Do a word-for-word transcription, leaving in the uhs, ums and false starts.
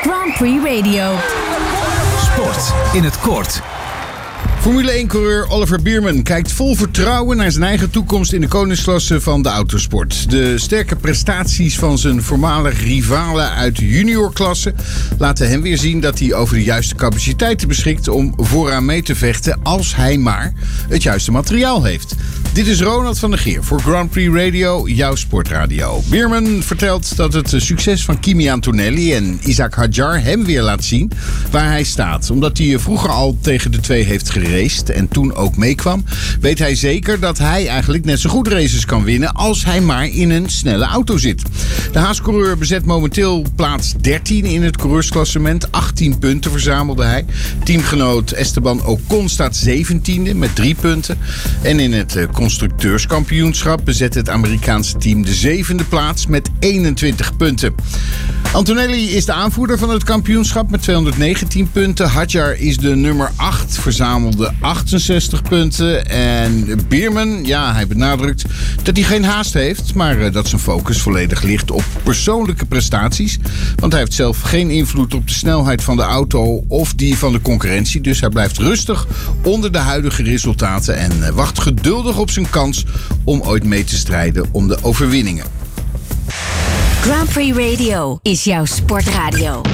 Grand Prix Radio. Sport in het kort. Formule één-coureur Oliver Bierman kijkt vol vertrouwen naar zijn eigen toekomst in de koningsklasse van de autosport. De sterke prestaties van zijn voormalig rivalen uit de juniorklasse laten hem weer zien dat hij over de juiste capaciteiten beschikt om vooraan mee te vechten als hij maar het juiste materiaal heeft. Dit is Ronald van der Geer voor Grand Prix Radio, jouw sportradio. Bierman vertelt dat het succes van Kimi Antonelli en Isack Hadjar hem weer laat zien waar hij staat. Omdat hij vroeger al tegen de twee heeft gereden en toen ook meekwam, weet hij zeker dat hij eigenlijk net zo goed races kan winnen als hij maar in een snelle auto zit. De Haas-coureur bezet momenteel plaats dertien in het coureursklassement. achttien punten verzamelde hij. Teamgenoot Esteban Ocon staat zeventiende met drie punten. En in het constructeurskampioenschap bezet het Amerikaanse team de zevende plaats met eenentwintig punten. Antonelli is de aanvoerder van het kampioenschap met tweehonderdnegentien punten. Hadjar is de nummer acht, verzamelde achtenzestig punten. En Bierman, ja, hij benadrukt dat hij geen haast heeft, maar dat zijn focus volledig ligt op persoonlijke prestaties. Want hij heeft zelf geen invloed op de snelheid van de auto of die van de concurrentie. Dus hij blijft rustig onder de huidige resultaten en wacht geduldig op zijn kans om ooit mee te strijden om de overwinningen. Grand Prix Radio is jouw sportradio.